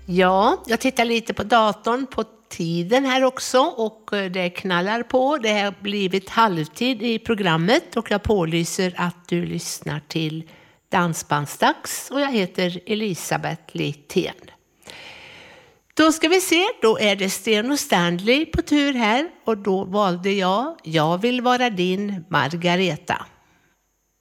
Ja, jag tittar lite på datorn på tiden här också och det knallar på. Det har blivit halvtid i programmet och jag pålyser att du lyssnar till Dansbandsdags och jag heter Elisabeth Littén. Då ska vi se, då är det Sten och Stanley på tur här och då valde jag vill vara din Margareta.